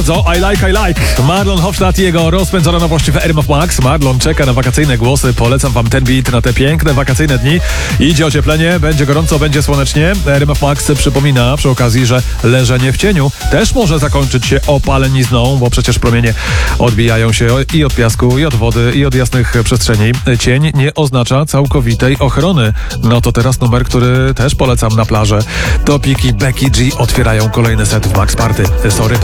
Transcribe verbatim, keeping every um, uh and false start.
I like, I like. Marlon Hofstadt i jego rozpędzona nowość w R M F Max. Marlon czeka na wakacyjne głosy. Polecam wam ten beat na te piękne wakacyjne dni. Idzie ocieplenie, będzie gorąco, będzie słonecznie. R M F Max przypomina przy okazji, że leżenie w cieniu też może zakończyć się opalenizną, bo przecież promienie odbijają się i od piasku, i od wody, i od jasnych przestrzeni. Cień nie oznacza całkowitej ochrony. No to teraz numer, który też polecam na plażę. Topik i Becky G otwierają kolejny set w Max Party. Sorry.